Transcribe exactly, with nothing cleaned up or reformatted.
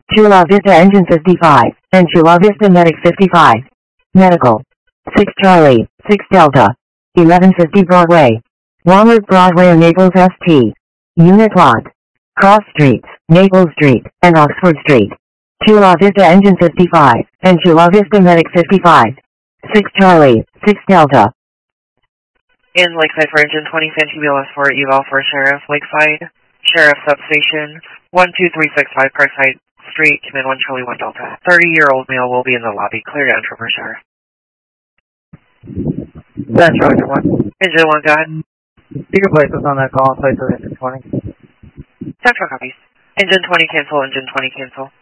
Chula Vista Engine fifty-five, and Chula Vista Medic fifty-five. Medical. six Charlie, six Delta. eleven fifty Broadway. Walnut Broadway and Naples S T. Unit lot. Cross Streets, Naples Street, and Oxford Street. Chula Vista Engine fifty-five, and Chula Vista Medic fifty-five. six Charlie, six Delta. In Lakeside for Engine twenty, Santee B L S for eval for Sheriff, Lakeside, Sheriff Substation, one two three six five Parkside Street, command one Charlie one Delta. thirty-year-old male will be in the lobby, clear to enter for Sheriff. That's Charlie one. Engine one, go ahead. Speaker places on that call, place of Engine twenty. Central copies. Engine twenty cancel, Engine twenty cancel.